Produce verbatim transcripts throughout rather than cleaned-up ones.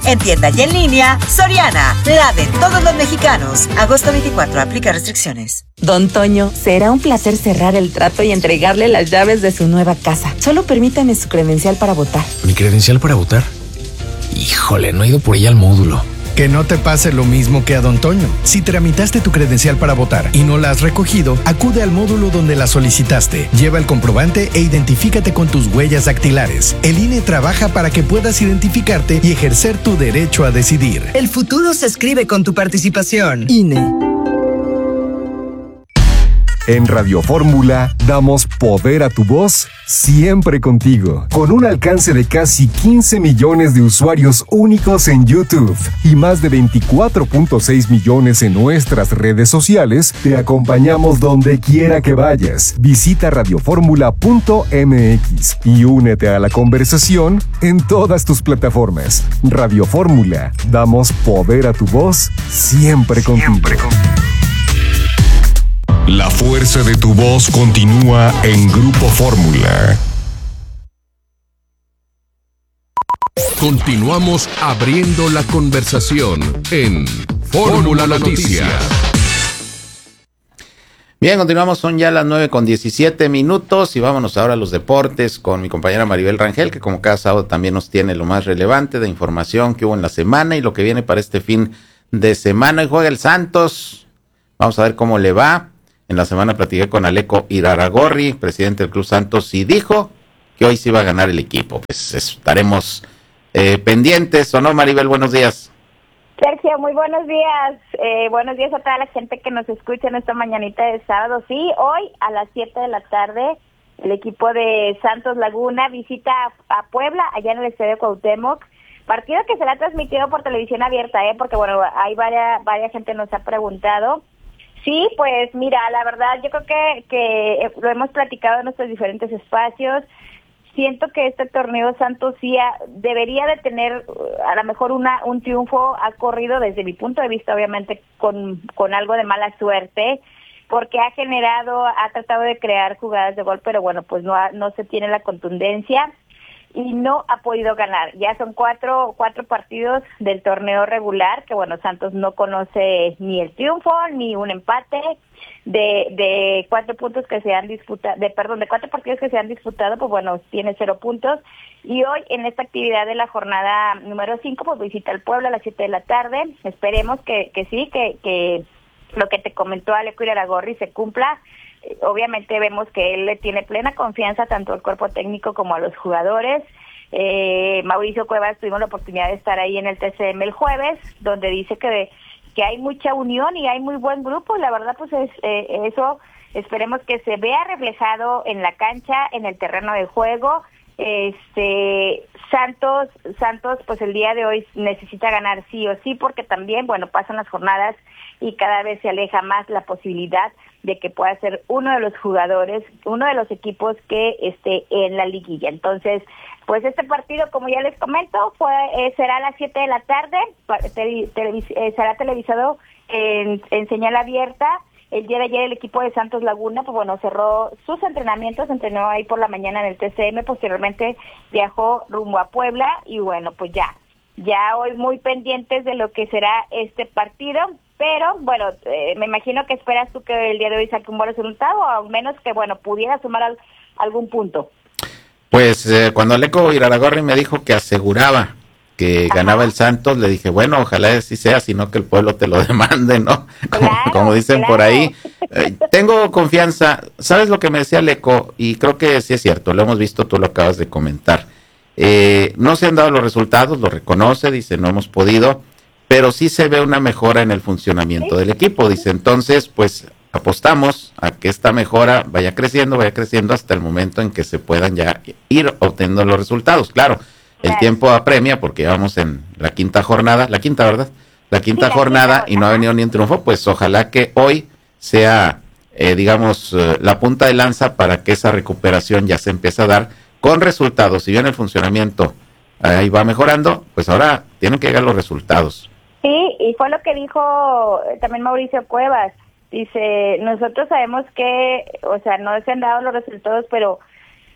En tienda y en línea, Soriana, la de todos los mexicanos. Agosto veinticuatro, aplica restricciones. Don Toño, será un placer cerrar el trato y entregarle las llaves de su nueva casa. Solo permítame su credencial para votar. ¿Mi credencial para votar? Híjole, no he ido por ella al módulo. Que no te pase lo mismo que a Don Toño. Si tramitaste tu credencial para votar y no la has recogido, acude al módulo donde la solicitaste. Lleva el comprobante e identifícate con tus huellas dactilares. El I N E trabaja para que puedas identificarte y ejercer tu derecho a decidir. El futuro se escribe con tu participación. I N E. En Radio Fórmula damos poder a tu voz siempre contigo, con un alcance de casi quince millones de usuarios únicos en YouTube y más de veinticuatro punto seis millones en nuestras redes sociales. Te acompañamos donde quiera que vayas. Visita radioformula punto m x y únete a la conversación en todas tus plataformas. Radio Fórmula, damos poder a tu voz siempre contigo. Siempre contigo. La fuerza de tu voz continúa en Grupo Fórmula. Continuamos abriendo la conversación en Fórmula Noticias. Bien, continuamos, son ya las nueve con diecisiete minutos y vámonos ahora a los deportes con mi compañera Maribel Rangel, que como cada sábado también nos tiene lo más relevante de información que hubo en la semana y lo que viene para este fin de semana. Hoy juega el Santos, vamos a ver cómo le va. En la semana platiqué con Aleco Iraragorri, presidente del Club Santos, y dijo que hoy sí va a ganar el equipo. Pues estaremos eh, pendientes, ¿o no, Maribel? Buenos días. Sergio, muy buenos días. Eh, buenos días a toda la gente que nos escucha en esta mañanita de sábado. Sí, hoy a las siete de la tarde el equipo de Santos Laguna visita a Puebla, allá en el Estadio Cuauhtémoc. Partido que será transmitido por televisión abierta, ¿eh? Porque, bueno, hay varias, varias gente nos ha preguntado. Sí, pues mira, la verdad yo creo que, que lo hemos platicado en nuestros diferentes espacios. Siento que este torneo Santos sí ha, debería de tener a lo mejor una un triunfo. Ha corrido desde mi punto de vista, obviamente, con, con algo de mala suerte, porque ha generado, ha tratado de crear jugadas de gol, pero bueno, pues no, ha, no se tiene la contundencia y no ha podido ganar. Ya son cuatro cuatro partidos del torneo regular, que bueno, Santos no conoce ni el triunfo ni un empate. De de cuatro puntos que se han disputado, de perdón, de cuatro partidos que se han disputado, pues bueno, tiene cero puntos. Y hoy en esta actividad de la jornada número cinco, pues visita el Puebla a las siete de la tarde. Esperemos que que sí, que que lo que te comentó Aleco Iraragorri se cumpla. Obviamente vemos que él le tiene plena confianza tanto al cuerpo técnico como a los jugadores. Eh, Mauricio Cuevas tuvimos la oportunidad de estar ahí en el T C M el jueves, donde dice que, que hay mucha unión y hay muy buen grupo. La verdad, pues es eh, eso esperemos que se vea reflejado en la cancha, en el terreno de juego. Este Santos, Santos, pues el día de hoy necesita ganar sí o sí, porque también, bueno, pasan las jornadas y cada vez se aleja más la posibilidad de que pueda ser uno de los jugadores, uno de los equipos que esté en la liguilla. Entonces, pues este partido, como ya les comento, fue eh, será a las siete de la tarde, tele, televis, eh, será televisado en, en señal abierta. El día de ayer el equipo de Santos Laguna, pues bueno, cerró sus entrenamientos, entrenó ahí por la mañana en el T C M, posteriormente viajó rumbo a Puebla y bueno, pues ya, ya hoy muy pendientes de lo que será este partido. Pero, bueno, eh, me imagino que esperas tú que el día de hoy saque un buen resultado, o al menos que, bueno, pudiera sumar al, algún punto. Pues eh, cuando Aleco Iraragorri me dijo que aseguraba que Ajá. ganaba el Santos, le dije, bueno, ojalá así sea, sino que el pueblo te lo demande, ¿no? Como, claro, como dicen claro. por ahí. Eh, tengo confianza. ¿Sabes lo que me decía Aleco? Y creo que sí es cierto, lo hemos visto, tú lo acabas de comentar. Eh, no se han dado los resultados, lo reconoce, dice, no hemos podido, pero sí se ve una mejora en el funcionamiento del equipo, dice, entonces, pues, apostamos a que esta mejora vaya creciendo, vaya creciendo hasta el momento en que se puedan ya ir obteniendo los resultados. Claro, el claro. tiempo apremia porque ya vamos en la quinta jornada, la quinta, ¿verdad? La quinta sí, jornada la y no ha venido ni un triunfo, pues ojalá que hoy sea, eh, digamos, eh, la punta de lanza para que esa recuperación ya se empiece a dar con resultados. Si bien el funcionamiento ahí va mejorando, pues ahora tienen que llegar los resultados. Sí, y fue lo que dijo también Mauricio Cuevas. Dice, nosotros sabemos que, o sea, no se han dado los resultados, pero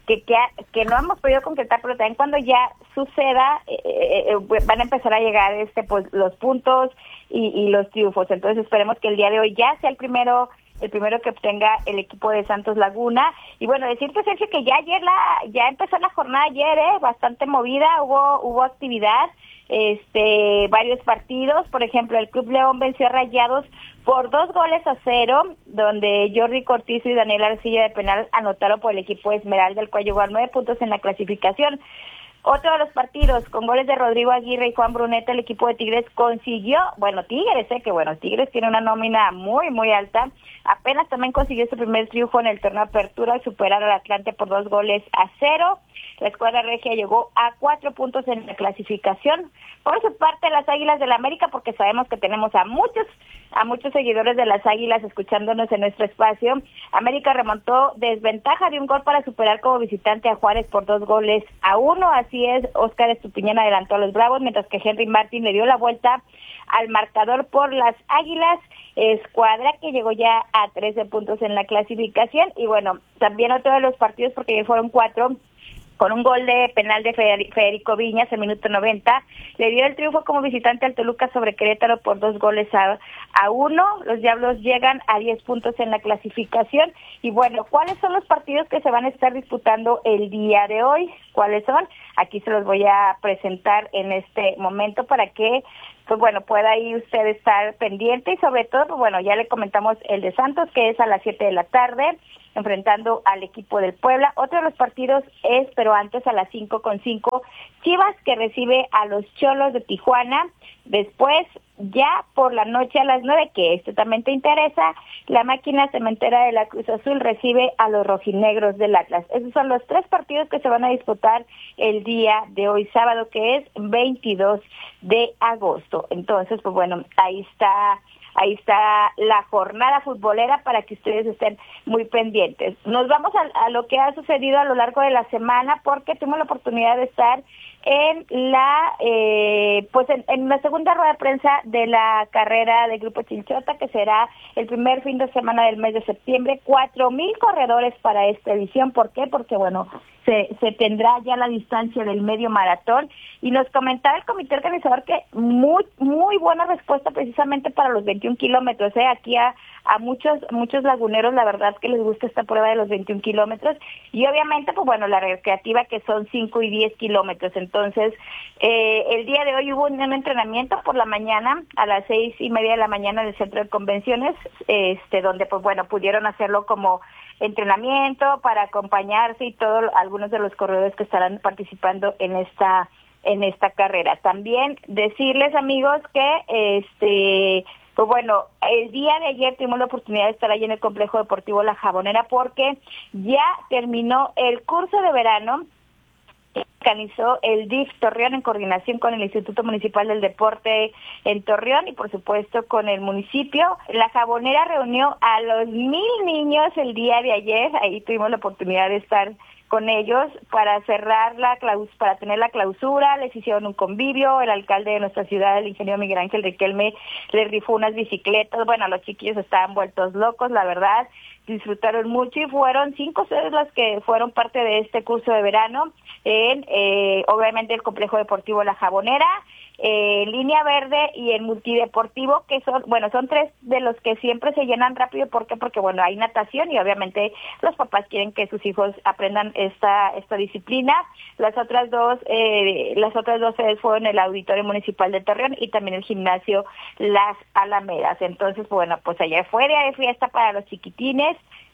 que, que, que no hemos podido concretar, pero también cuando ya suceda eh, eh, van a empezar a llegar este pues los puntos y, y los triunfos. Entonces esperemos que el día de hoy ya sea el primero el primero que obtenga el equipo de Santos Laguna. Y bueno, decirte, Sergio, que ya ayer la ya empezó la jornada ayer, eh, bastante movida, hubo hubo actividad, este varios partidos. Por ejemplo, el Club León venció a Rayados por dos goles a cero, donde Jordi Cortizo y Daniel Arcilla de penal anotaron por el equipo Esmeralda, el cual llegó a nueve puntos en la clasificación. Otro de los partidos, con goles de Rodrigo Aguirre y Juan Bruneta, el equipo de Tigres consiguió, bueno, Tigres, eh, que bueno, Tigres tiene una nómina muy, muy alta, apenas también consiguió su primer triunfo en el torneo Apertura al superar al Atlante por dos goles a cero. La escuadra regia llegó a cuatro puntos en la clasificación. Por su parte, las Águilas del América, porque sabemos que tenemos a muchos, a muchos seguidores de las Águilas escuchándonos en nuestro espacio. América remontó desventaja de un gol para superar como visitante a Juárez por dos goles a uno. Así es, Óscar Estupiñán adelantó a los Bravos, mientras que Henry Martin le dio la vuelta al marcador por las Águilas, escuadra que llegó ya a trece puntos en la clasificación. Y bueno, también otro de los partidos, porque ya fueron cuatro, con un gol de penal de Federico Viñas en minuto noventa, le dio el triunfo como visitante al Toluca sobre Querétaro por dos goles a, a uno. Los Diablos llegan a diez puntos en la clasificación. Y bueno, ¿cuáles son los partidos que se van a estar disputando el día de hoy? ¿Cuáles son? Aquí se los voy a presentar en este momento para que, pues bueno, pueda ahí usted estar pendiente. Y sobre todo, pues bueno, ya le comentamos el de Santos, que es a las siete de la tarde, enfrentando al equipo del Puebla. Otro de los partidos es, pero antes a las cinco con cinco, Chivas, que recibe a los Cholos de Tijuana. Después, ya por la noche a las nueve, que este también te interesa, la Máquina Cementera de la Cruz Azul recibe a los Rojinegros del Atlas. Esos son los tres partidos que se van a disputar el día de hoy, sábado, que es veintidós de agosto. Entonces, pues bueno, ahí está... Ahí está la jornada futbolera para que ustedes estén muy pendientes. Nos vamos a, a lo que ha sucedido a lo largo de la semana, porque tuvimos la oportunidad de estar en la eh, pues en, en la segunda rueda de prensa de la carrera del Grupo Chinchota, que será el primer fin de semana del mes de septiembre. Cuatro mil corredores para esta edición. ¿Por qué? Porque bueno, se, se tendrá ya la distancia del medio maratón, y nos comentaba el comité organizador que muy muy buena respuesta precisamente para los veintiún kilómetros. ¿eh? Aquí a, a muchos muchos laguneros la verdad que les gusta esta prueba de los veintiún kilómetros, y obviamente pues bueno, la recreativa, que son cinco y diez kilómetros. Entonces eh, el día de hoy hubo un, un entrenamiento por la mañana a las seis y media de la mañana en el centro de convenciones, este donde pues bueno, pudieron hacerlo como entrenamiento para acompañarse y todo, algunos de los corredores que estarán participando en esta en esta carrera. También decirles, amigos, que este pues bueno, el día de ayer tuvimos la oportunidad de estar ahí en el Complejo Deportivo La Jabonera, porque ya terminó el curso de verano que organizó el D I F Torreón en coordinación con el Instituto Municipal del Deporte en Torreón y por supuesto con el municipio. La Jabonera reunió a los mil niños el día de ayer, ahí tuvimos la oportunidad de estar con ellos para cerrar la clausura, para tener la clausura. Les hicieron un convivio, el alcalde de nuestra ciudad, el ingeniero Miguel Ángel Riquelme, les rifó unas bicicletas. Bueno, los chiquillos estaban vueltos locos, la verdad, disfrutaron mucho, y fueron cinco sedes las que fueron parte de este curso de verano en, eh, obviamente, el Complejo Deportivo La Jabonera, eh, Línea Verde y el Multideportivo, que son, bueno, son tres de los que siempre se llenan rápido. ¿Por qué? Porque, bueno, hay natación y obviamente los papás quieren que sus hijos aprendan esta esta disciplina. Las otras dos, eh, las otras dos sedes fueron el Auditorio Municipal de Torreón y también el Gimnasio Las Alamedas. Entonces, bueno, pues allá fue de fiesta para los chiquitines.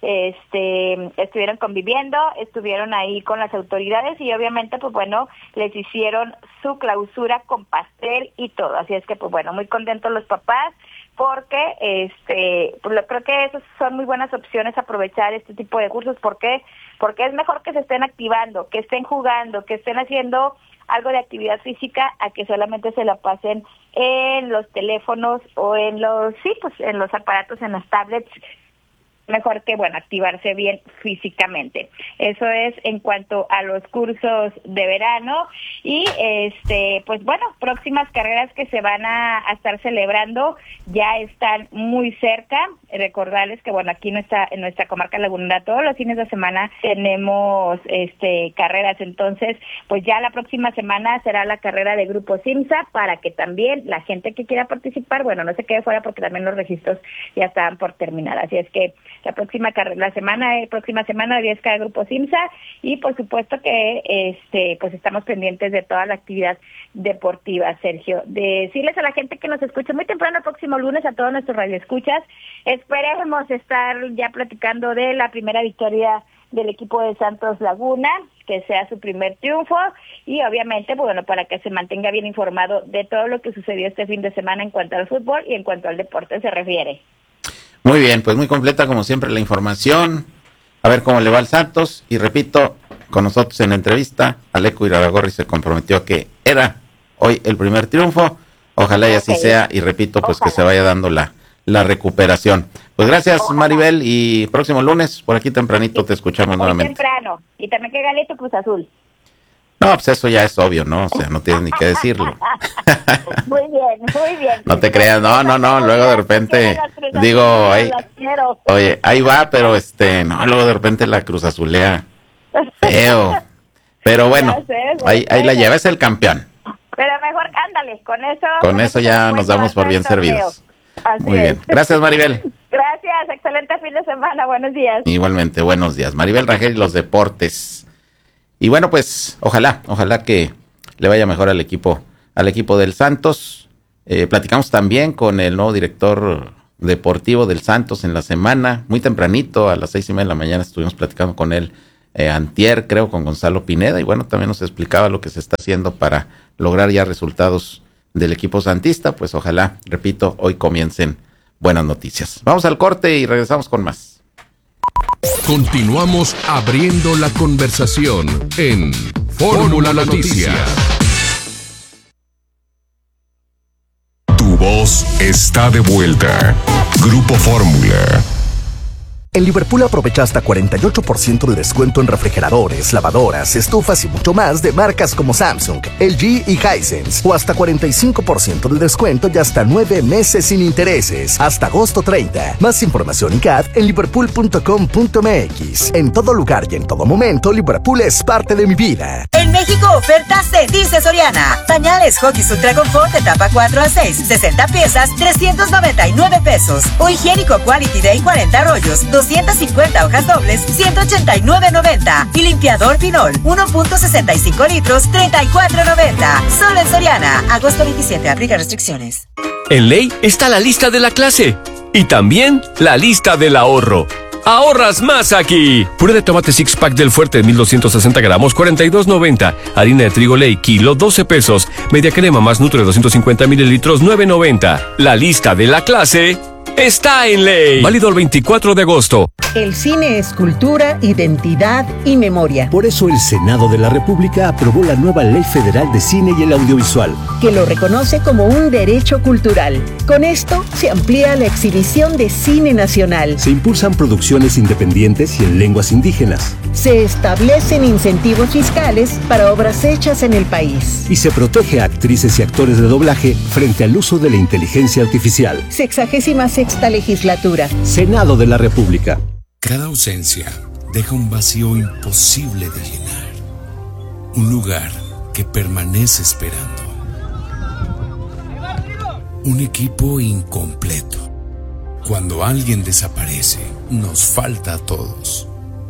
Este, estuvieron conviviendo, estuvieron ahí con las autoridades y obviamente pues bueno, les hicieron su clausura con pastel y todo, así es que pues bueno, muy contentos los papás, porque este pues, creo que esas son muy buenas opciones, aprovechar este tipo de cursos. ¿Por qué? Porque es mejor que se estén activando, que estén jugando, que estén haciendo algo de actividad física, a que solamente se la pasen en los teléfonos o en los, sí, pues en los aparatos, en las tablets, mejor que, bueno, activarse bien físicamente. Eso es en cuanto a los cursos de verano y, este, pues bueno, próximas carreras que se van a, a estar celebrando ya están muy cerca. Recordarles que, bueno, aquí en nuestra, en nuestra comarca lagunera todos los fines de semana tenemos, este, carreras. Entonces, pues ya la próxima semana será la carrera de Grupo Simsa para que también la gente que quiera participar, bueno, no se quede fuera porque también los registros ya estaban por terminar. Así es que la próxima la semana, eh, próxima semana diez cada Grupo Simsa y por supuesto que este pues estamos pendientes de toda la actividad deportiva, Sergio. Decirles a la gente que nos escucha muy temprano el próximo lunes, a todos nuestros radioescuchas, esperemos estar ya platicando de la primera victoria del equipo de Santos Laguna, que sea su primer triunfo y obviamente, bueno, para que se mantenga bien informado de todo lo que sucedió este fin de semana en cuanto al fútbol y en cuanto al deporte se refiere. Muy bien, pues muy completa como siempre la información. A ver cómo le va al Santos. Y repito, con nosotros en la entrevista, Aleco Iraragorri se comprometió a que era hoy el primer triunfo. Ojalá y así okay. sea. Y repito, pues Ojalá. que se vaya dando la, la recuperación. Pues gracias, Ojalá. Maribel. Y próximo lunes, por aquí tempranito, te escuchamos muy nuevamente. temprano. Y también que gane tu Cruz Azul. No, pues eso ya es obvio, ¿no? O sea, no tienes ni que decirlo. Muy bien, muy bien. No te creas, no, no, no, luego de repente digo, ahí, oye, ahí va, pero este, no, luego de repente la Cruz Azulea, feo. Pero bueno, ahí, ahí la lleva, es el campeón. Pero mejor, ándale, con eso. Con eso ya nos damos por bien servidos. Muy bien, gracias Maribel. Gracias, excelente fin de semana, buenos días. Igualmente, buenos días. Maribel Rangel y los deportes. Y bueno, pues ojalá, ojalá que le vaya mejor al equipo, al equipo del Santos. Eh, platicamos también con el nuevo director deportivo del Santos en la semana, muy tempranito, a las seis y media de la mañana estuvimos platicando con él, eh, antier, creo, con Gonzalo Pineda, y bueno, también nos explicaba lo que se está haciendo para lograr ya resultados del equipo santista. Pues ojalá, repito, hoy comiencen buenas noticias. Vamos al corte y regresamos con más. Continuamos abriendo la conversación en Fórmula Noticias. Tu voz está de vuelta. Grupo Fórmula. En Liverpool aprovecha hasta cuarenta y ocho por ciento de descuento en refrigeradores, lavadoras, estufas y mucho más de marcas como Samsung, L G y Hisense. O hasta cuarenta y cinco por ciento de descuento y hasta nueve meses sin intereses. Hasta agosto treinta. Más información y C A D en liverpool punto com punto m x. En todo lugar y en todo momento, Liverpool es parte de mi vida. En México, ofertas de Dice Soriana. Pañales Huggies Ultra Confort de etapa cuatro a seis, sesenta piezas, trescientos noventa y nueve pesos. O higiénico Quality Day cuarenta rollos, doscientas cincuenta hojas dobles, ciento ochenta y nueve noventa. Y limpiador Pinol, uno punto sesenta y cinco litros, treinta y cuatro noventa. Solo en Soriana. Agosto veintisiete. Aplica restricciones. En Ley está la lista de la clase y también la lista del ahorro. ¡Ahorras más aquí! Puré de tomate six pack del Fuerte, mil doscientos sesenta gramos, cuarenta y dos noventa. Harina de trigo Ley, kilo, doce pesos. Media crema más Nutre, doscientos cincuenta mililitros, nueve noventa. La lista de la clase está en Ley. Válido el veinticuatro de agosto. El cine es cultura, identidad y memoria. Por eso el Senado de la República aprobó la nueva Ley Federal de Cine y el Audiovisual, que lo reconoce como un derecho cultural. Con esto se amplía la exhibición de cine nacional. Se impulsan producciones independientes y en lenguas indígenas. Se establecen incentivos fiscales para obras hechas en el país. Y se protege a actrices y actores de doblaje frente al uso de la inteligencia artificial. Sexagésima sexta legislatura. Senado de la República. Cada ausencia deja un vacío imposible de llenar. Un lugar que permanece esperando. Un equipo incompleto. Cuando alguien desaparece, nos falta a todos.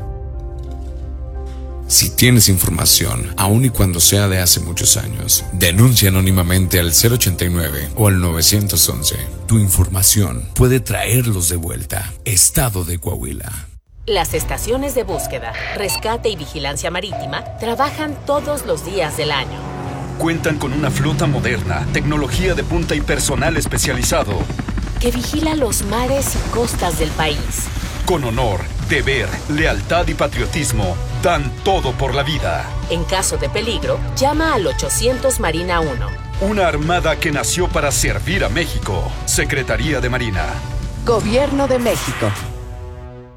Si tienes información, aun y cuando sea de hace muchos años, denuncia anónimamente al cero ochenta y nueve o al nueve once. Tu información puede traerlos de vuelta. Estado de Coahuila. Las estaciones de búsqueda, rescate y vigilancia marítima trabajan todos los días del año. Cuentan con una flota moderna, tecnología de punta y personal especializado que vigila los mares y costas del país. Con honor, deber, lealtad y patriotismo, dan todo por la vida. En caso de peligro, llama al ochocientos Marina uno. Una armada que nació para servir a México. Secretaría de Marina. Gobierno de México.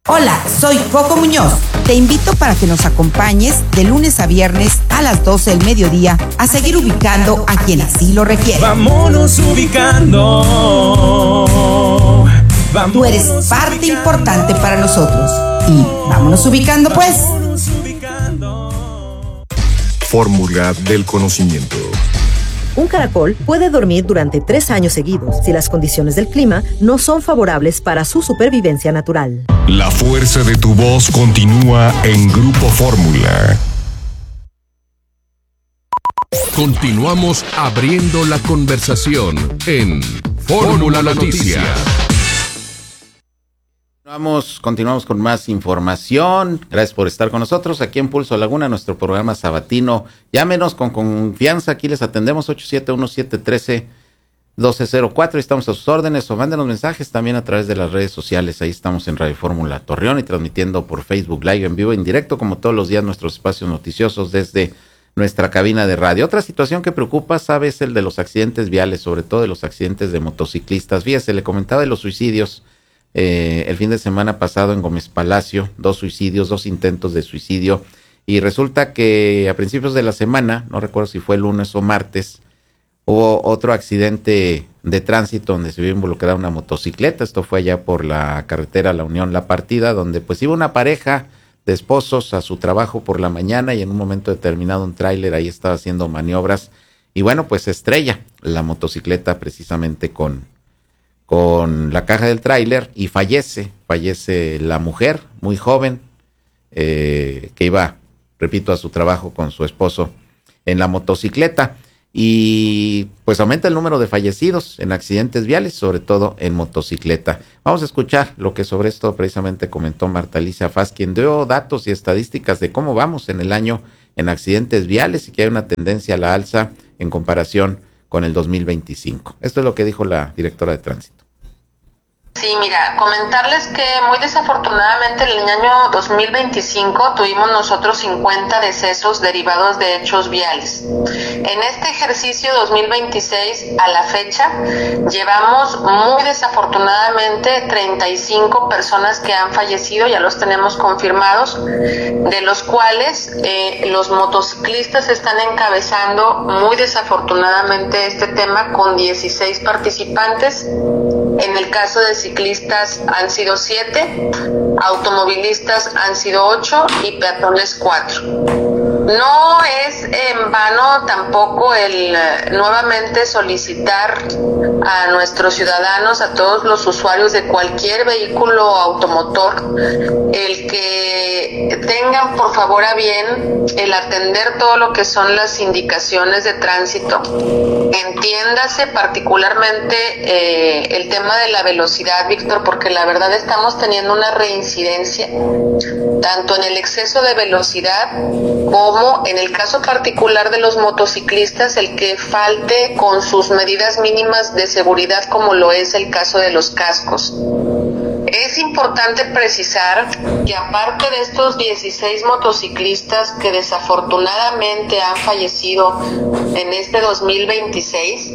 Hola, soy Coco Muñoz. Te invito para que nos acompañes de lunes a viernes a las doce del mediodía a seguir ubicando a quien así lo requiere. Vámonos ubicando. Vámonos Tú eres parte ubicando. Importante para nosotros. Y vámonos ubicando, pues. Vámonos ubicando. Fórmula del conocimiento. Un caracol puede dormir durante tres años seguidos si las condiciones del clima no son favorables para su supervivencia natural. La fuerza de tu voz continúa en Grupo Fórmula. Continuamos abriendo la conversación en Fórmula Noticias. Vamos, continuamos con más información. Gracias por estar con nosotros aquí en Pulso Laguna, nuestro programa sabatino. Llámenos con confianza, aquí les atendemos ocho siete uno siete uno tres uno dos cero cuatro. Estamos a sus órdenes, o mándenos mensajes también a través de las redes sociales. Ahí estamos en Radio Fórmula Torreón y transmitiendo por Facebook Live en vivo, en directo, como todos los días, nuestros espacios noticiosos desde nuestra cabina de radio. Otra situación que preocupa, sabe, es el de los accidentes viales, sobre todo de los accidentes de motociclistas. Fíjese, le comentaba de los suicidios. Eh, el fin de semana pasado en Gómez Palacio, dos suicidios, dos intentos de suicidio, y resulta que a principios de la semana, no recuerdo si fue lunes o martes, hubo otro accidente de tránsito donde se vio involucrada una motocicleta. Esto fue allá por la carretera La Unión La Partida, donde pues iba una pareja de esposos a su trabajo por la mañana y en un momento determinado un tráiler ahí estaba haciendo maniobras y bueno, pues se estrella la motocicleta precisamente con con la caja del tráiler y fallece, fallece la mujer, muy joven, eh, que iba, repito, a su trabajo con su esposo en la motocicleta. Y pues aumenta el número de fallecidos en accidentes viales, sobre todo en motocicleta. Vamos a escuchar lo que sobre esto precisamente comentó Marta Alicia Faz, quien dio datos y estadísticas de cómo vamos en el año en accidentes viales y que hay una tendencia a la alza en comparación con el dos mil veinticinco. Esto es lo que dijo la directora de tránsito. Sí, mira, comentarles que muy desafortunadamente en el año dos mil veinticinco tuvimos nosotros cincuenta decesos derivados de hechos viales. En este ejercicio dos mil veintiséis a la fecha llevamos muy desafortunadamente treinta y cinco personas que han fallecido, ya los tenemos confirmados, de los cuales eh, los motociclistas están encabezando muy desafortunadamente este tema con dieciséis participantes. En el caso de ciclistas han sido siete, automovilistas han sido ocho y peatones cuatro. No es en vano tampoco el nuevamente solicitar a nuestros ciudadanos, a todos los usuarios de cualquier vehículo automotor, el que tengan por favor a bien el atender todo lo que son las indicaciones de tránsito. Entiéndase particularmente eh, el tema de la velocidad, Víctor, porque la verdad estamos teniendo una reincidencia tanto en el exceso de velocidad como en el caso particular de los motociclistas, el que falte con sus medidas mínimas de seguridad, como lo es el caso de los cascos. Es importante precisar que aparte de estos dieciséis motociclistas que desafortunadamente han fallecido en este dos mil veintiséis,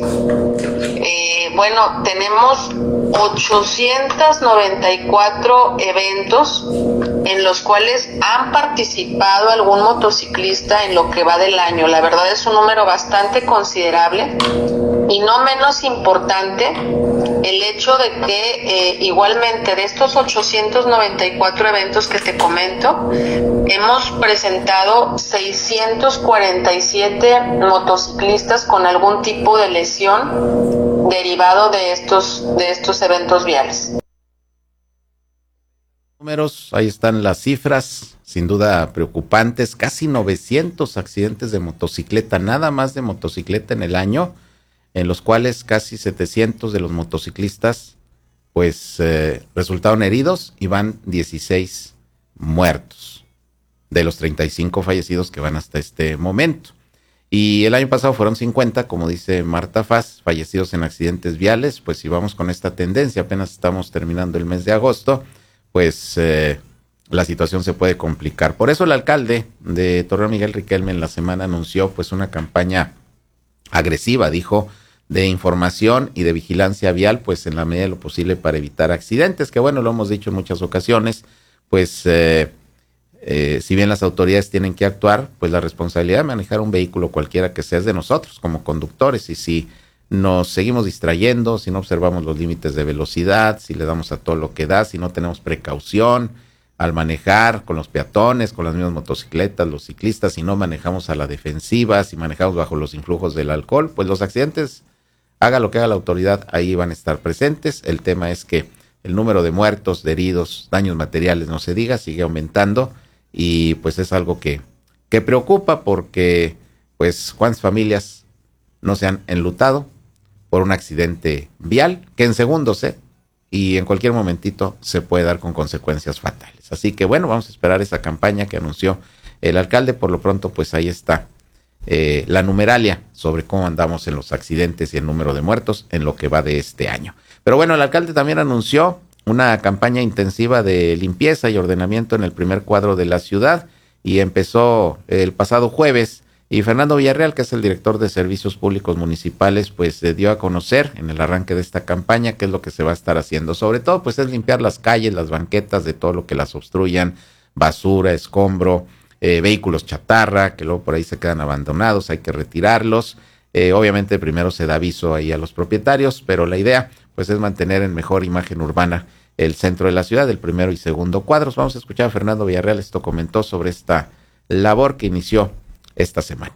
eh, bueno, tenemos ochocientos noventa y cuatro eventos en los cuales han participado algún motociclista en lo que va del año. La verdad es un número bastante considerable y no menos importante el hecho de que eh, igualmente de estos ochocientos noventa y cuatro eventos que te comento, hemos presentado seiscientos cuarenta y siete motociclistas con algún tipo de lesión derivado de estos, de estos eventos viales. Números, ahí están las cifras, sin duda preocupantes, casi novecientos accidentes de motocicleta, nada más de motocicleta en el año, en los cuales casi setecientos de los motociclistas pues eh, resultaron heridos y van dieciséis muertos de los treinta y cinco fallecidos que van hasta este momento. Y el año pasado fueron cincuenta, como dice Marta Faz, fallecidos en accidentes viales. Pues si vamos con esta tendencia, apenas estamos terminando el mes de agosto, pues eh, la situación se puede complicar. Por eso el alcalde de Torreón, Miguel Riquelme, en la semana anunció pues una campaña agresiva, dijo, de información y de vigilancia vial, pues en la medida de lo posible para evitar accidentes, que bueno, lo hemos dicho en muchas ocasiones, pues eh, eh, si bien las autoridades tienen que actuar, pues la responsabilidad de manejar un vehículo cualquiera que sea es de nosotros como conductores, y si nos seguimos distrayendo, si no observamos los límites de velocidad, si le damos a todo lo que da, si no tenemos precaución al manejar con los peatones, con las mismas motocicletas, los ciclistas, si no manejamos a la defensiva, si manejamos bajo los influjos del alcohol, pues los accidentes, haga lo que haga la autoridad, ahí van a estar presentes. El tema es que el número de muertos, de heridos, daños materiales, no se diga, sigue aumentando, y pues es algo que, que preocupa, porque pues cuántas familias no se han enlutado por un accidente vial, que en segundos, ¿eh? Y en cualquier momentito se puede dar con consecuencias fatales. Así que bueno, vamos a esperar esa campaña que anunció el alcalde. Por lo pronto, pues ahí está eh, la numeralia sobre cómo andamos en los accidentes y el número de muertos en lo que va de este año. Pero bueno, el alcalde también anunció una campaña intensiva de limpieza y ordenamiento en el primer cuadro de la ciudad, y empezó el pasado jueves. Y Fernando Villarreal, que es el director de Servicios Públicos Municipales, pues se dio a conocer en el arranque de esta campaña qué es lo que se va a estar haciendo. Sobre todo, pues es limpiar las calles, las banquetas de todo lo que las obstruyan, basura, escombro, eh, vehículos chatarra, que luego por ahí se quedan abandonados, hay que retirarlos. Eh, obviamente primero se da aviso ahí a los propietarios, pero la idea pues es mantener en mejor imagen urbana el centro de la ciudad, el primero y segundo cuadros. Vamos a escuchar a Fernando Villarreal, esto comentó sobre esta labor que inició esta semana.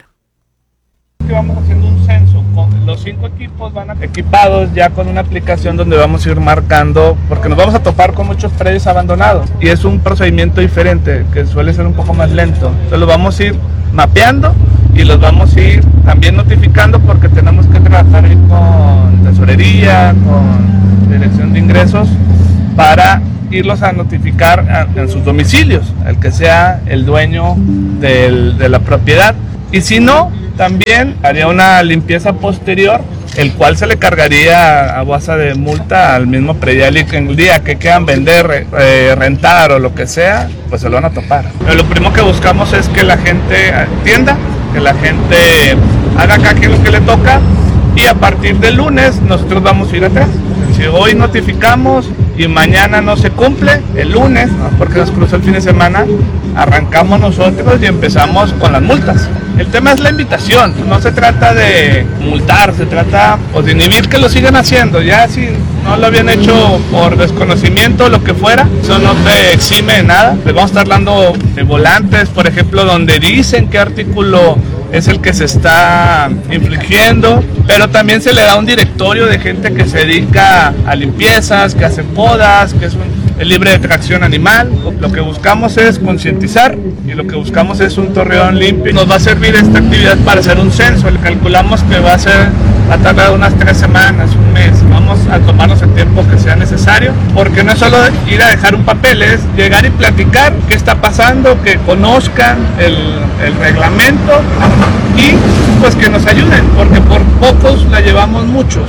Vamos haciendo un censo, con los cinco equipos van equipados ya con una aplicación donde vamos a ir marcando, porque nos vamos a topar con muchos predios abandonados y es un procedimiento diferente que suele ser un poco más lento. Entonces los vamos a ir mapeando y los vamos a ir también notificando, porque tenemos que trabajar ahí con tesorería, con dirección de ingresos, para irlos a notificar a, en sus domicilios, el que sea el dueño del, de la propiedad. Y si no, también haría una limpieza posterior, el cual se le cargaría a base de multa al mismo predial, y que el día que quieran vender, eh, rentar o lo que sea, pues se lo van a topar. Pero lo primero que buscamos es que la gente atienda, que la gente haga cada quien lo que le toca, y a partir del lunes nosotros vamos a ir atrás. Si hoy notificamos y mañana no se cumple, el lunes, ¿no?, porque nos cruzó el fin de semana, arrancamos nosotros y empezamos con las multas. El tema es la invitación, no se trata de multar, se trata pues, de inhibir que lo sigan haciendo. Ya si no lo habían hecho por desconocimiento o lo que fuera, eso no te exime de nada. Les vamos a estar dando de volantes, por ejemplo, donde dicen qué artículo es el que se está infligiendo, pero también se le da un directorio de gente que se dedica a limpiezas, que hace podas, que es, un, es libre de tracción animal. Lo que buscamos es concientizar y lo que buscamos es un torreón limpio. Nos va a servir esta actividad para hacer un censo. Le calculamos que va a ser, va a tardar unas tres semanas, un mes. Vamos a tomarnos el tiempo que sea necesario, porque no es solo ir a dejar un papel, es llegar y platicar qué está pasando, que conozcan el, el reglamento y pues que nos ayuden, porque por pocos la llevamos muchos.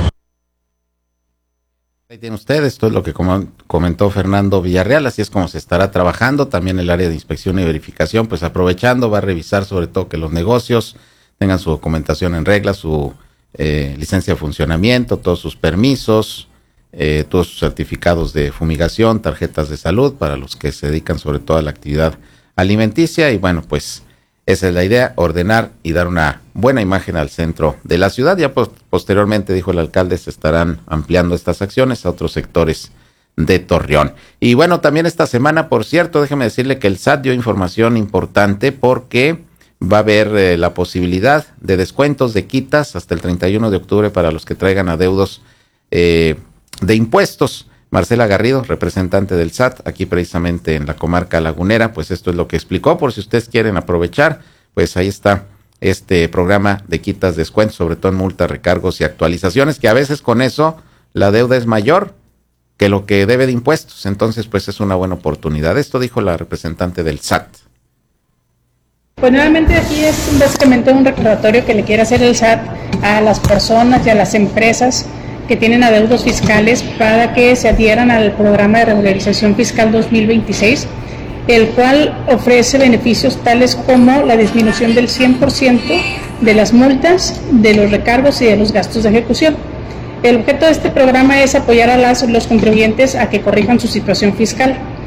Ahí tienen ustedes, esto es lo que comentó Fernando Villarreal, así es como se estará trabajando. También el área de inspección y verificación, pues aprovechando, va a revisar sobre todo que los negocios tengan su documentación en regla, su eh, licencia de funcionamiento, todos sus permisos, eh, todos sus certificados de fumigación, tarjetas de salud para los que se dedican sobre todo a la actividad alimenticia. Y bueno, pues esa es la idea, ordenar y dar una buena imagen al centro de la ciudad. Ya pues, posteriormente, dijo el alcalde, se estarán ampliando estas acciones a otros sectores de Torreón. Y bueno, también esta semana, por cierto, déjeme decirle que el S A T dio información importante, porque va a haber eh, la posibilidad de descuentos de quitas hasta el treinta y uno de octubre para los que traigan adeudos eh, de impuestos. Marcela Garrido, representante del S A T, aquí precisamente en la comarca lagunera, pues esto es lo que explicó. Por si ustedes quieren aprovechar, pues ahí está este programa de quitas, descuentos, sobre todo en multas, recargos y actualizaciones, que a veces con eso la deuda es mayor que lo que debe de impuestos. Entonces, pues es una buena oportunidad. Esto dijo la representante del S A T. Pues nuevamente aquí es básicamente un recordatorio que le quiere hacer el S A T a las personas y a las empresas que tienen adeudos fiscales para que se adhieran al programa de regularización fiscal dos mil veintiséis, el cual ofrece beneficios tales como la disminución del cien por ciento de las multas, de los recargos y de los gastos de ejecución. El objeto de este programa es apoyar a las, los contribuyentes a que corrijan su situación fiscal.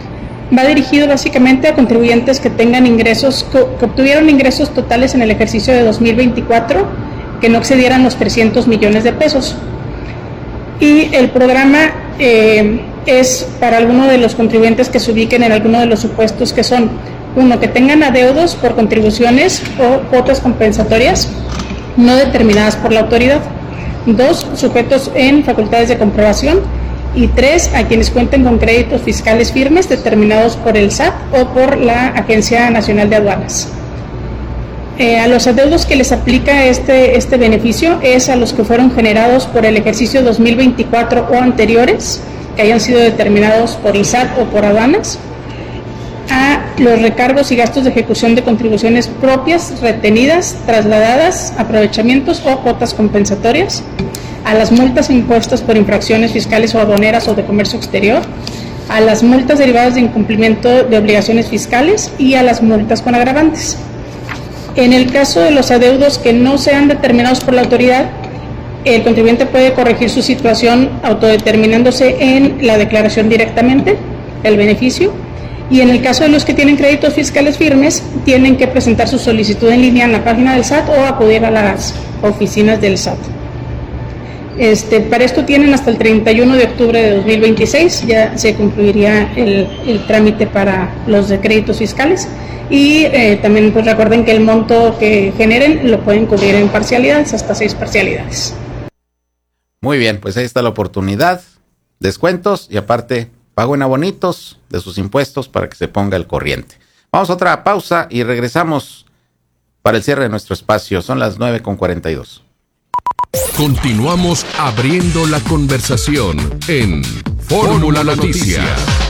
va dirigido básicamente a contribuyentes que tengan ingresos, que, que obtuvieron ingresos totales en el ejercicio de dos mil veinticuatro que no excedieran los trescientos millones de pesos. Y el programa eh, es para alguno de los contribuyentes que se ubiquen en alguno de los supuestos que son: uno, que tengan adeudos por contribuciones o cuotas compensatorias no determinadas por la autoridad; dos, sujetos en facultades de comprobación; y tres, a quienes cuenten con créditos fiscales firmes determinados por el S A T o por la Agencia Nacional de Aduanas. Eh, a los adeudos que les aplica este, este beneficio es a los que fueron generados por el ejercicio dos mil veinticuatro o anteriores, que hayan sido determinados por el S A T o por aduanas; a los recargos y gastos de ejecución de contribuciones propias, retenidas, trasladadas, aprovechamientos o cuotas compensatorias; a las multas impuestas por infracciones fiscales o aduaneras o de comercio exterior; a las multas derivadas de incumplimiento de obligaciones fiscales y a las multas con agravantes. En el caso de los adeudos que no sean determinados por la autoridad, el contribuyente puede corregir su situación autodeterminándose en la declaración directamente del beneficio, y en el caso de los que tienen créditos fiscales firmes, tienen que presentar su solicitud en línea en la página del S A T o acudir a las oficinas del S A T. Este, para esto tienen hasta el treinta y uno de octubre de dos mil veintiséis, ya se concluiría el, el trámite para los de créditos fiscales, y eh, también pues recuerden que el monto que generen lo pueden cubrir en parcialidades, hasta seis parcialidades. Muy bien, pues ahí está la oportunidad, descuentos y aparte pago en abonitos de sus impuestos para que se ponga al corriente. Vamos a otra pausa y regresamos para el cierre de nuestro espacio. Son las nueve con cuarenta y dos. Continuamos abriendo la conversación en Fórmula Noticias.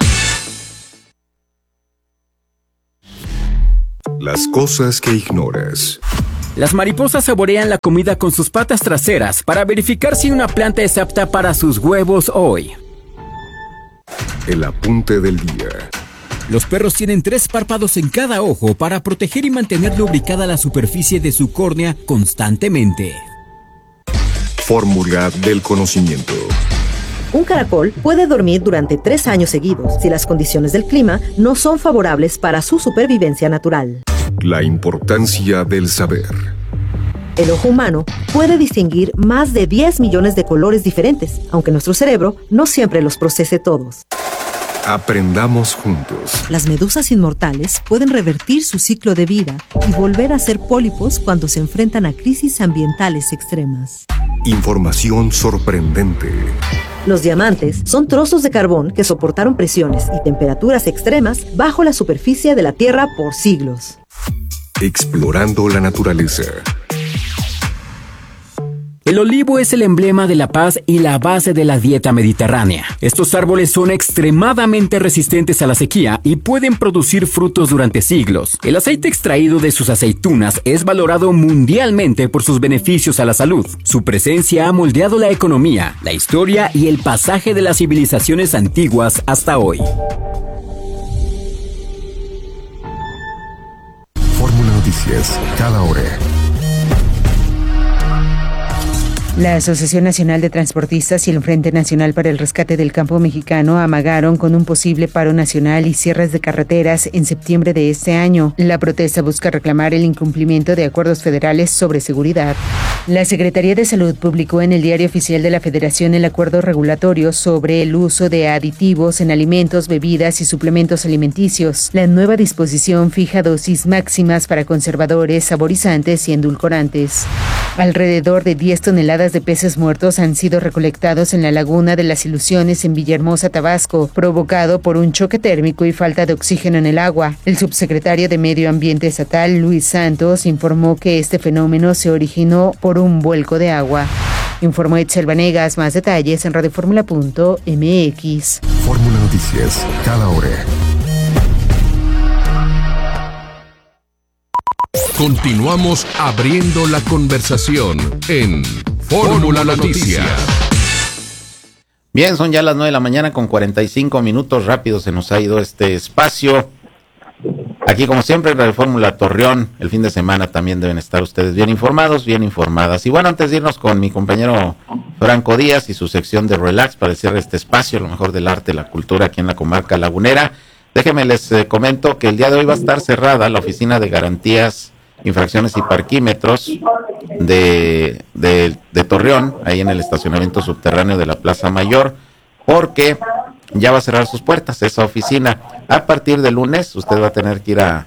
Las cosas que ignoras. Las mariposas saborean la comida con sus patas traseras para verificar si una planta es apta para sus huevos hoy. El apunte del día. Los perros tienen tres párpados en cada ojo para proteger y mantener lubricada la superficie de su córnea constantemente. Fórmula del conocimiento. Un caracol puede dormir durante tres años seguidos si las condiciones del clima no son favorables para su supervivencia natural. La importancia del saber. El ojo humano puede distinguir más de diez millones de colores diferentes, aunque nuestro cerebro no siempre los procese todos. Aprendamos juntos. Las medusas inmortales pueden revertir su ciclo de vida y volver a ser pólipos cuando se enfrentan a crisis ambientales extremas. Información sorprendente. Los diamantes son trozos de carbón que soportaron presiones y temperaturas extremas bajo la superficie de la Tierra por siglos. Explorando la naturaleza. El olivo es el emblema de la paz y la base de la dieta mediterránea. Estos árboles son extremadamente resistentes a la sequía y pueden producir frutos durante siglos. El aceite extraído de sus aceitunas es valorado mundialmente por sus beneficios a la salud. Su presencia ha moldeado la economía, la historia y el pasaje de las civilizaciones antiguas hasta hoy. Fórmula Noticias, cada hora. La Asociación Nacional de Transportistas y el Frente Nacional para el Rescate del Campo Mexicano amagaron con un posible paro nacional y cierres de carreteras en septiembre de este año. La protesta busca reclamar el incumplimiento de acuerdos federales sobre seguridad. La Secretaría de Salud publicó en el Diario Oficial de la Federación el acuerdo regulatorio sobre el uso de aditivos en alimentos, bebidas y suplementos alimenticios. La nueva disposición fija dosis máximas para conservadores, saborizantes y endulcorantes. Alrededor de diez toneladas de peces muertos han sido recolectados en la laguna de las Ilusiones en Villahermosa, Tabasco, provocado por un choque térmico y falta de oxígeno en el agua. El subsecretario de Medio Ambiente Estatal, Luis Santos, informó que este fenómeno se originó por un vuelco de agua. Informó Itzel Vanegas. Más detalles en radioformula punto m x. Fórmula Noticias, cada hora. Continuamos abriendo la conversación en Fórmula Noticias. Bien, son ya las nueve de la mañana con cuarenta y cinco minutos. Rápido se nos ha ido este espacio. Aquí, como siempre, en Radio Fórmula Torreón. El fin de semana también deben estar ustedes bien informados, bien informadas. Y bueno, antes de irnos con mi compañero Franco Díaz y su sección de Relax para el cierre de este espacio, lo mejor del arte y la cultura aquí en la comarca lagunera, Déjenme les eh, comento que el día de hoy va a estar cerrada la oficina de garantías, infracciones y parquímetros de, de, de Torreón, ahí en el estacionamiento subterráneo de la Plaza Mayor, porque ya va a cerrar sus puertas esa oficina. A partir de lunes usted va a tener que ir a,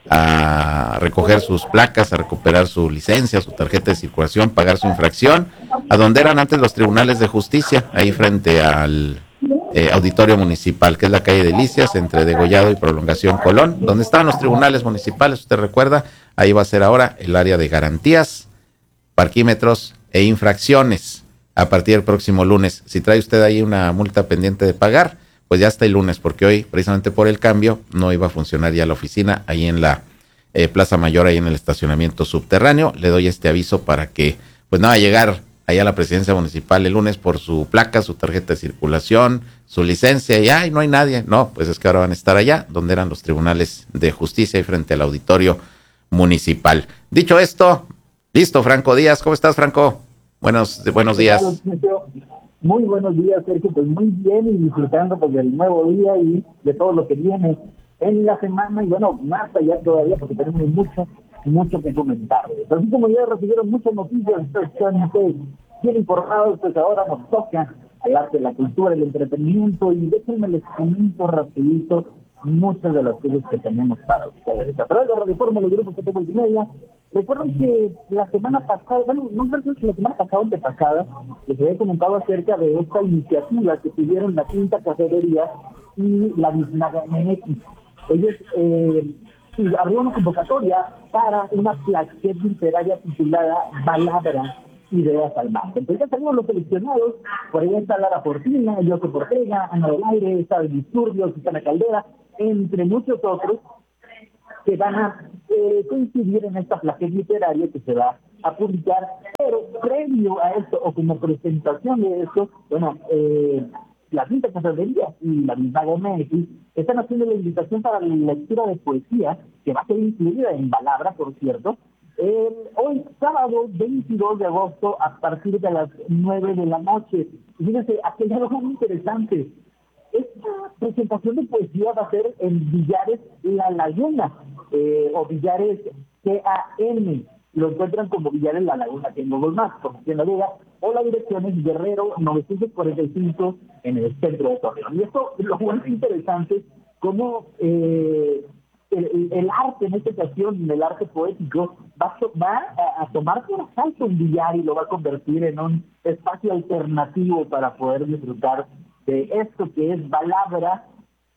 a recoger sus placas, a recuperar su licencia, su tarjeta de circulación, pagar su infracción, a donde eran antes los tribunales de justicia, ahí frente al eh, auditorio municipal, que es la calle Delicias, entre Degollado y Prolongación Colón, donde estaban los tribunales municipales, usted recuerda, ahí va a ser ahora el área de garantías, parquímetros e infracciones, a partir del próximo lunes. Si trae usted ahí una multa pendiente de pagar, pues ya hasta el lunes, porque hoy, precisamente por el cambio, no iba a funcionar ya la oficina ahí en la eh, Plaza Mayor, ahí en el estacionamiento subterráneo. Le doy este aviso para que, pues no va a llegar allá a la presidencia municipal el lunes por su placa, su tarjeta de circulación, su licencia, y ay, no hay nadie. No, pues es que ahora van a estar allá, donde eran los tribunales de justicia y frente al auditorio municipal. Dicho esto, listo, Franco Díaz. ¿Cómo estás, Franco? Buenos, buenos días. Muy buenos días, Sergio. Pues muy bien, y disfrutando pues del nuevo día y de todo lo que viene en la semana, y bueno, más allá todavía, porque tenemos mucho, mucho que comentar. Así como ya recibieron muchas noticias, están ustedes bien informados, pues ahora nos toca hablar de la cultura, el entretenimiento, y déjenme les comento rapidito muchas de las cosas que tenemos para ustedes. A través de Radio Fórmula, el grupo que tengo multimedia, recuerden que la semana pasada, bueno, no sé si la semana pasada o antepasada, les había comentado acerca de esta iniciativa que tuvieron la Quinta Cafetería y la Biznaga M X. Ellos eh, sí, abrieron una convocatoria para una plaqueta literaria titulada Palabra, Ideas al Mar. Entonces ya salimos los seleccionados, por ahí está Lara Fortina, Yoko Portega, Ana del Aire, está el Disturbio, Susana Caldera, entre muchos otros, que van a eh, coincidir en esta plaqueta literaria que se va a publicar. Pero previo a esto, o como presentación de esto, bueno, eh, la Quinta Cafetería y la Biznaga M X están haciendo la invitación para la lectura de poesía, que va a ser incluida en Palabra, por cierto, el, hoy sábado veintidós de agosto a partir de las nueve de la noche. Fíjense, aquí hay algo muy interesante. Esta presentación de poesía va a ser en Villares La Laguna, eh, o Villares C A N. Lo encuentran como Villares La Laguna, que en Google Maps, por si en la duda, o la dirección es Guerrero novecientos cuarenta y cinco en el centro de Torreón. Y esto lo más interesante, como eh, el, el arte, en esta ocasión, el arte poético, va, va a, a tomar por asalto un billar y lo va a convertir en un espacio alternativo para poder disfrutar de esto que es Palabra,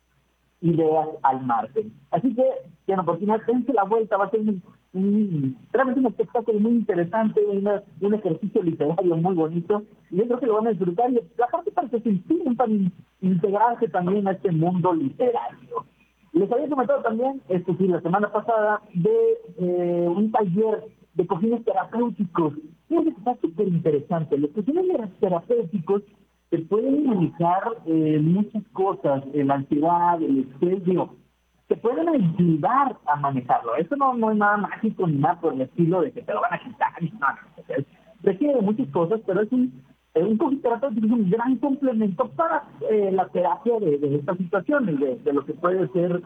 Ideas al Margen. Así que, tienen oportunidad, dense la vuelta, va a ser un, un, realmente un espectáculo muy interesante, una, un ejercicio literario muy bonito, y yo creo que lo van a disfrutar, y aparte para que se inspiren, para integrarse también a este mundo literario. Les había comentado también, esto sí, la semana pasada, de eh, un taller de cojines terapéuticos. Fíjense que está súper interesante. Los cojines terapéuticos se pueden manejar eh, muchas cosas, eh, la ansiedad, el estrés, digo, se pueden ayudar a manejarlo. Eso no, no es nada mágico ni nada por el estilo de que te lo van a quitar, ni nada. O sea, requiere de muchas cosas, pero es un, eh, un cojín terapéutico es un gran complemento para eh, la terapia de, de estas situaciones, de, de lo que puede ser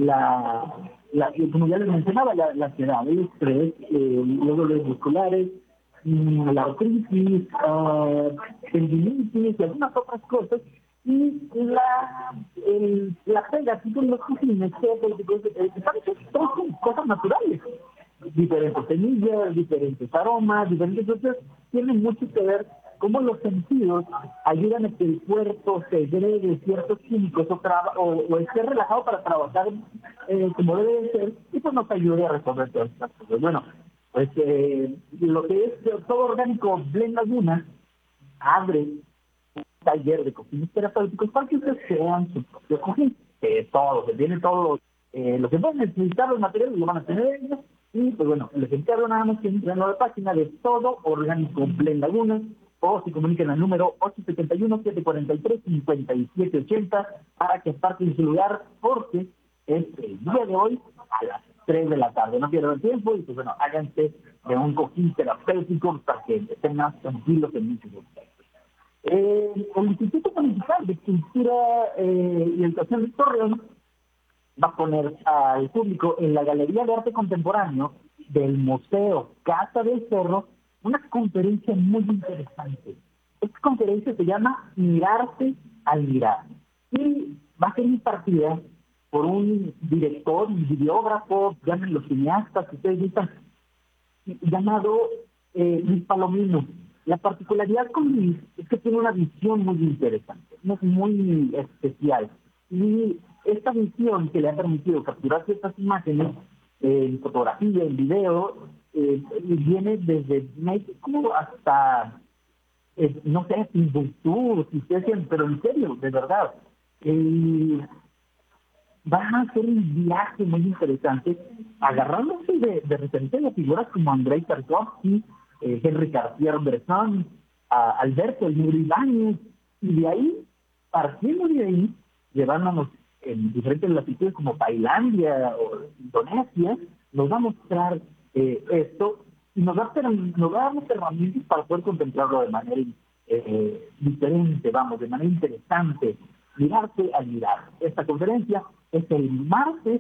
la, la como ya les mencionaba, la, la ansiedad, el estrés, eh, los dolores musculares, la artritis, uh, tendinitis y algunas otras cosas, y la el, la pega aquí con los cojines están hechos todos con cosas naturales, diferentes semillas, diferentes aromas, diferentes cosas, tienen mucho que ver cómo los sentidos ayudan a que el cuerpo segregue ciertos químicos o, traba, o, o esté relajado para trabajar eh, como debe de ser, y pues nos ayude a resolver todas estas cosas. Bueno, pues eh, lo que es todo orgánico Blend Laguna abre un taller de cojines terapéuticos para que ustedes sean sus propios cojines, que todos, que tienen todos eh, los que pueden necesitar los materiales, lo van a tener ellos, y pues bueno, les encargo nada más que entren a la página de Todo Orgánico Blend Laguna, o se comuniquen al número ocho siete uno, siete cuatro tres, cinco siete ocho cero para que aparten su lugar, porque es el día de hoy a las tres de la tarde. No pierdan tiempo y pues bueno, háganse de un cojín terapéutico para que estén más tranquilos en muchos aspectos. Eh, el Instituto Municipal de Cultura eh, y Educación de Torreón va a poner al público en la Galería de Arte Contemporáneo del Museo Casa del Cerro una conferencia muy interesante. Esta conferencia se llama Mirarse al Mirar y va a ser impartida por un director, un videógrafo, llámenlo cineasta, que ustedes dicen, llamado eh, Luis Palomino. La particularidad con Luis es que tiene una visión muy interesante, muy, muy especial. Y esta visión que le ha permitido capturar ciertas imágenes eh, en fotografía, en video, eh, viene desde México hasta, eh, no sé, Timbuktu, si ustedes dicen, pero en serio, de verdad. Eh, van a hacer un viaje muy interesante, agarrándose de, de referencia de figuras como Andrei Tarkovsky, eh, Henry Cartier-Bresson, a Alberto El Negro Ibáñez, y de ahí, partiendo de ahí, llevándonos en diferentes latitudes como Tailandia o Indonesia, nos va a mostrar eh, esto y nos va a, nos va a dar las herramientas para poder contemplarlo de manera eh, diferente, vamos, de manera interesante. Mirarse al mirar. Esta conferencia es el martes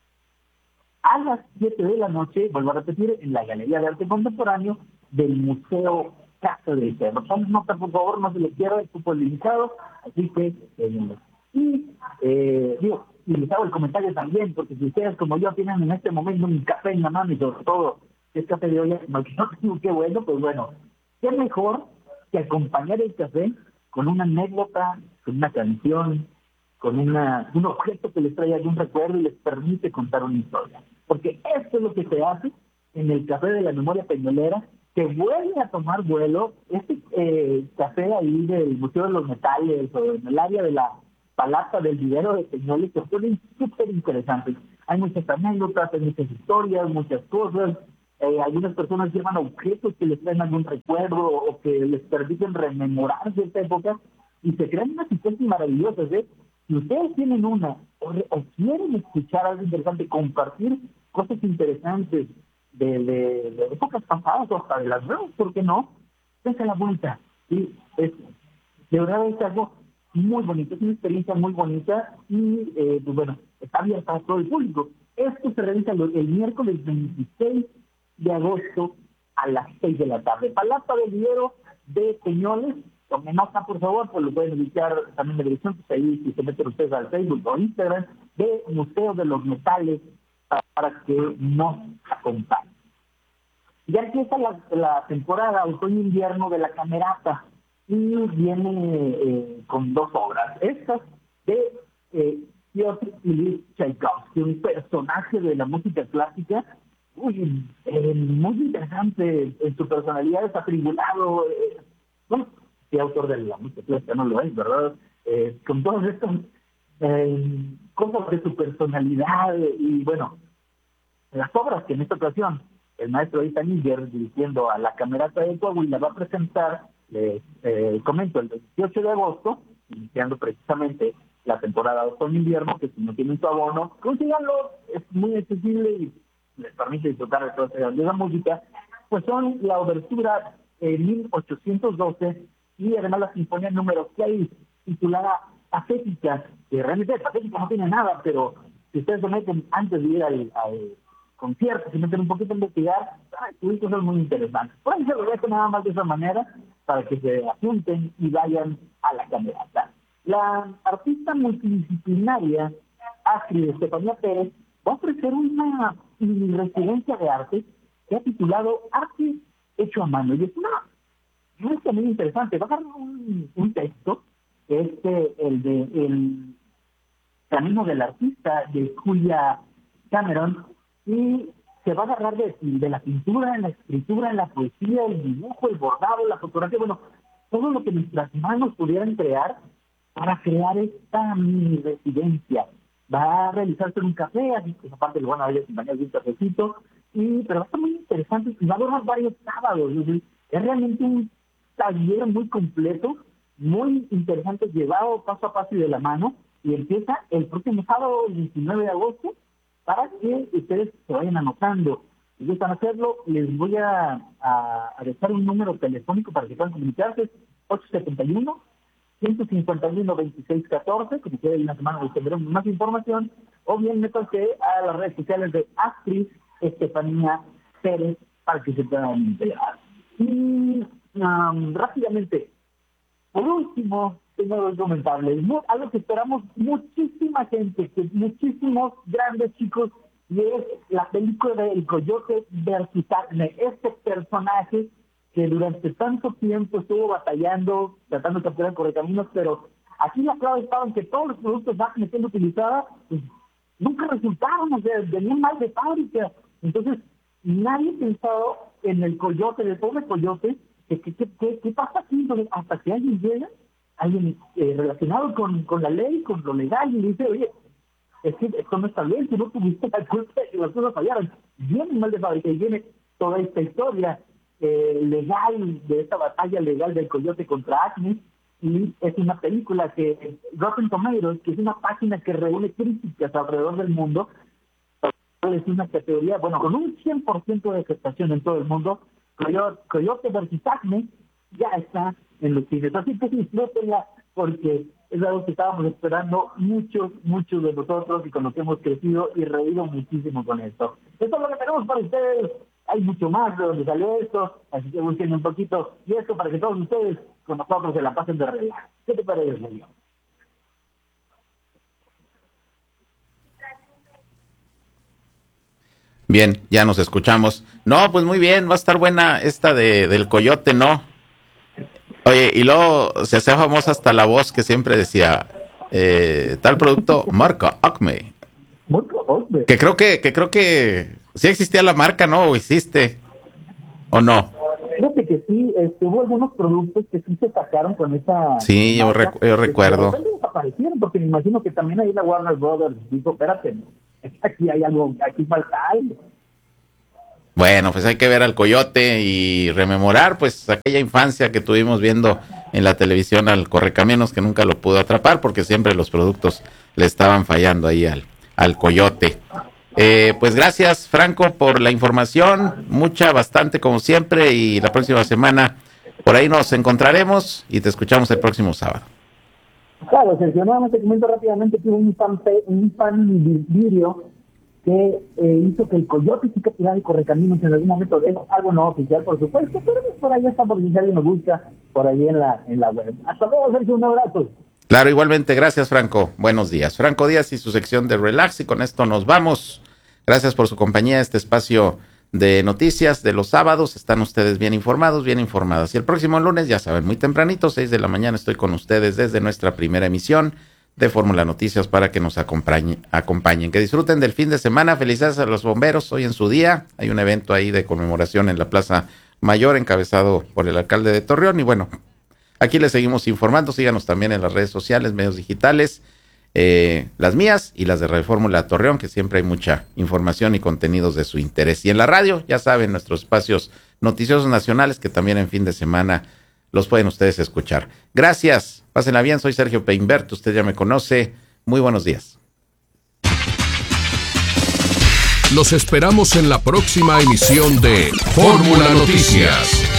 a las siete de la noche, vuelvo a repetir, en la Galería de Arte Contemporáneo del Museo Casa del Cerro. Tomen nota, por favor, no se les pierda, el cupo limitado, así que, eh, y, eh, digo, y les hago el comentario también, porque si ustedes, como yo, tienen en este momento un café en la mano y sobre todo, si es café de olla, no, que no tengo qué bueno, pues bueno, qué mejor que acompañar el café con una anécdota, con una canción, con una un objeto que les trae algún recuerdo y les permite contar una historia. Porque esto es lo que se hace en el Café de la Memoria Peñolera, que vuelve a tomar vuelo. Este eh, café ahí del Museo de los Metales o en el área de la Palapa del Vivero de Peñoles, que fueron súper interesantes. Hay muchas anécdotas, hay muchas historias, muchas cosas. Eh, algunas personas llevan objetos que les traen algún recuerdo o que les permiten rememorar cierta época y se crean unas historias maravillosas. ¿eh? Si ustedes tienen una o, o quieren escuchar algo interesante, compartir cosas interesantes de, de, de épocas pasadas o hasta de las nuevas, ¿por qué no? Dense la vuelta. Y es, de verdad es algo muy bonito, es una experiencia muy bonita y eh, pues bueno, está abierta a todo el público. Esto se realiza el miércoles veintiséis de agosto a las seis de la tarde. Palapa del Vivero de Peñoles, tomen nota por favor, pues lo pueden ubicar también en la dirección, pues ahí si se meten ustedes al Facebook o Instagram, de Museo de los Metales, para, para que nos acompañen. Ya empieza la, la temporada otoño-invierno de la Camerata y viene eh, con dos obras. Estas de eh, Piotr Ilyich Tchaikovsky, un personaje de la música clásica, Uy, eh, muy interesante en su personalidad, es atribulado, eh, bueno, sí, autor de la música clásica, no lo es, ¿verdad? Eh, con todas estas eh, cosas de su personalidad y bueno, las obras que en esta ocasión el maestro Ita Níger, dirigiendo a la Camerata de Coahuila, va a presentar, les eh, comento, el veintiocho de agosto, iniciando precisamente la temporada de otoño-invierno, que si no tienen su abono, consíganlo, es muy accesible y les permite disfrutar de toda esa grandiosa música, pues son la obertura eh, mil ochocientos doce y además la sinfonía número seis, titulada Patética, que realmente Patética no tiene nada, pero si ustedes se meten antes de ir al, al concierto, se meten un poquito a investigar, hay cosas muy interesantes. Por ahí se lo dejo nada más de esa manera, para que se apunten y vayan a la Camerata. La artista multidisciplinaria Astrid Estefanía Pérez va a ofrecer una residencia de arte que ha titulado Arte Hecho a Mano. Y es una muestra muy interesante. Va a dar un, un texto, que es eh, el de El Camino del Artista, de Julia Cameron, y se va a agarrar de, de la pintura, en la escritura, en la poesía, el dibujo, el bordado, la fotografía, bueno, todo lo que nuestras manos pudieran crear para crear esta mini residencia. Va a realizarse en un café, así que aparte le van a ver acompañar de un cafecito, y, pero va a estar muy interesante, y va a durar varios sábados. Es, decir, es realmente un taller muy completo, muy interesante, llevado paso a paso y de la mano, y empieza el próximo sábado, el veintinueve de agosto, para que ustedes se vayan anotando. Si gustan hacerlo, les voy a, a, a dejar un número telefónico para que puedan comunicarse, ocho siete uno, ciento cincuenta y uno, veintiséis, catorce, como que en la semana les tendremos más información, o bien métanse a las redes sociales de actriz Estefanía Pérez para que se puedan enterar. Y um, rápidamente, por último, tengo que comentarles algo que esperamos muchísima gente, que muchísimos grandes chicos, y es la película de El Coyote versus Acme. Este personaje que durante tanto tiempo estuvo batallando, tratando de capturar correcaminos, pero aquí la clave estaba en que todos los productos Acme siendo utilizados pues, nunca resultaron, o sea, venían mal de fábrica. Entonces, nadie pensado en el coyote, en el pobre coyote, que ¿qué, qué, qué, qué pasa aquí? Entonces, hasta que alguien llega, alguien eh, relacionado con, con la ley, con lo legal, y le dice, oye, es que esto no está bien, tú no tuviste la culpa de que las cosas fallaron. Viene mal de fábrica y viene toda esta historia eh, legal, de esta batalla legal del coyote contra Acme, y es una película que Rotten Tomatoes, que es una página que reúne críticas alrededor del mundo, es una categoría, bueno, con un cien por ciento de aceptación en todo el mundo. Coyote, Coyote versus Acme ya está en los cines, así que disfrútenla porque es algo que estábamos esperando muchos, muchos de nosotros y con lo que hemos crecido y reído muchísimo con esto. Esto es lo que tenemos para ustedes. Hay mucho más de donde salió esto, así que busquen un poquito y esto para que todos ustedes con nosotros se la pasen de relax. ¿Qué te parece, Sergio? Bien, ya nos escuchamos. No, pues muy bien, va a estar buena esta de del coyote, ¿no? Oye, y luego se hace famosa hasta la voz que siempre decía, eh, tal producto, marca Acme. Marca Acme. Que creo que, que creo que sí existía la marca, ¿no? ¿O existe? ¿O no? Fíjate que sí, este, hubo algunos productos que sí se sacaron con esa... Sí, yo, recu- yo recuerdo. Que desaparecieron, porque me imagino que también ahí la Warner Brothers dijo, espérate, aquí hay algo, aquí falta algo. Bueno, pues hay que ver al coyote y rememorar pues aquella infancia que tuvimos viendo en la televisión al Correcaminos, que nunca lo pudo atrapar porque siempre los productos le estaban fallando ahí al, al coyote. Eh, pues gracias, Franco, por la información, mucha, bastante como siempre, y la próxima semana por ahí nos encontraremos y te escuchamos el próximo sábado. Claro, Sergio, nuevamente comento rápidamente que hubo un fan, un fan video que eh, hizo que el coyote sí capturara el Correcaminos en algún momento, es algo no oficial, por supuesto, pero por ahí está, por si alguien nos busca por ahí en la, en la web. Hasta luego, Sergio, un abrazo. Claro, igualmente, gracias, Franco. Buenos días. Franco Díaz y su sección de Relax, y con esto nos vamos. Gracias por su compañía, este espacio de noticias de los sábados. Están ustedes bien informados, bien informadas. Y el próximo lunes, ya saben, muy tempranito, seis de la mañana, estoy con ustedes desde nuestra primera emisión de Fórmula Noticias para que nos acompañen, acompañen. Que disfruten del fin de semana. Felicidades a los bomberos hoy en su día. Hay un evento ahí de conmemoración en la Plaza Mayor encabezado por el alcalde de Torreón. Y bueno, aquí les seguimos informando. Síganos también en las redes sociales, medios digitales, eh, las mías y las de Radio Fórmula Torreón, que siempre hay mucha información y contenidos de su interés. Y en la radio, ya saben, nuestros espacios noticiosos nacionales que también en fin de semana los pueden ustedes escuchar. Gracias, pásenla bien, soy Sergio Peinbert, usted ya me conoce. Muy buenos días. Los esperamos en la próxima emisión de Fórmula Noticias.